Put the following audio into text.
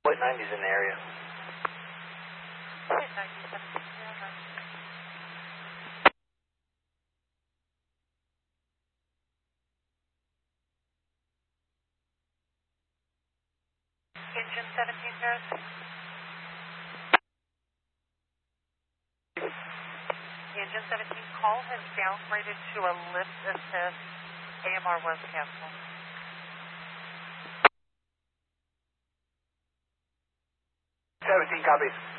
White 90's in the area. White 90, 17, Engine 1706. Engine 17 call has downgraded to a lift assist. AMR was canceled. 17 copies.